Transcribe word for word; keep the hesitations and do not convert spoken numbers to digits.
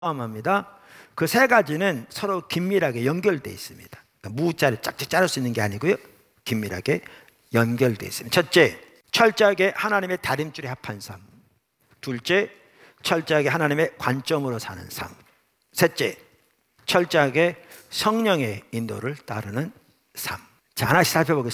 포함합니다. 그 세 가지는 서로 긴밀하게 연결되어 있습니다. 그러니까 무자를 짝짝 자를 수 있는 게 아니고요, 긴밀하게 연결되어 있습니다. 첫째, 철저하게 하나님의 다림줄에 합한 삶. 둘째, 철저하게 하나님의 관점으로 사는 삶. 셋째, 철저하게 성령의 인도를 따르는 삶. 자, 하나씩 살펴보겠습니다.